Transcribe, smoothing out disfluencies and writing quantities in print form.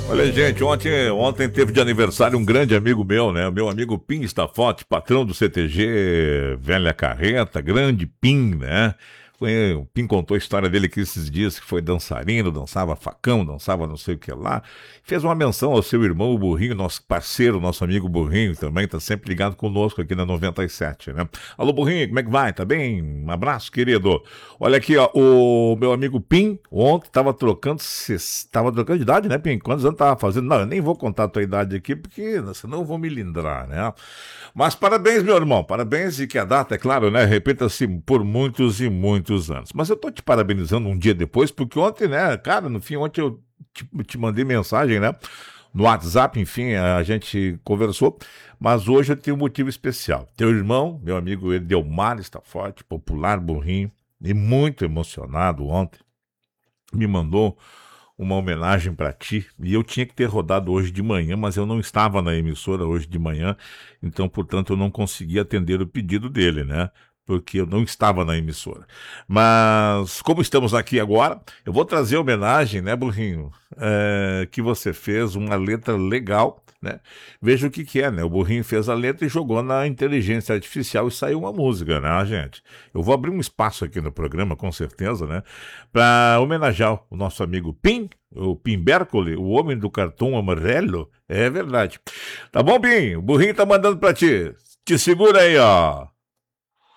Olha, gente, ontem teve de aniversário um grande amigo meu, né? O meu amigo Pim Stafotti, patrão do CTG Velha Carreta, grande Pim, né? O Pim contou a história dele aqui esses dias, que foi dançarino, dançava facão, dançava não sei o que lá. Fez uma menção ao seu irmão, o Burrinho, nosso parceiro, nosso amigo Burrinho, também tá sempre ligado conosco aqui na 97, né? Alô, Burrinho, como é que vai? Tá bem? Um abraço, querido. Olha aqui, ó, o meu amigo Pim, ontem tava trocando de idade, né, Pim? Quantos anos tava fazendo? Não, eu nem vou contar a tua idade aqui, porque senão eu vou me lindrar, né? Mas parabéns, meu irmão, parabéns e que a data, é claro, né, repita-se por muitos e muitos anos. Mas eu tô te parabenizando um dia depois, porque ontem, né, cara, no fim, ontem eu te mandei mensagem, né, no WhatsApp, enfim, a gente conversou, mas hoje eu tenho um motivo especial. Teu irmão, meu amigo Edelmar está forte, popular burrinho, e muito emocionado ontem, me mandou uma homenagem para ti, e eu tinha que ter rodado hoje de manhã, mas eu não estava na emissora hoje de manhã, então, portanto, eu não consegui atender o pedido dele, né? Porque eu não estava na emissora. Mas, como estamos aqui agora, eu vou trazer a homenagem, né, Burrinho? Que você fez uma letra legal, né? Veja o que é, né? O Burrinho fez a letra e jogou na inteligência artificial e saiu uma música, né, gente? Eu vou abrir um espaço aqui no programa, com certeza, né? Para homenagear o nosso amigo Pim, o Pim Bercoli, o homem do cartão amarelo. É verdade. Tá bom, Pim? O Burrinho tá mandando pra ti. Te segura aí, ó.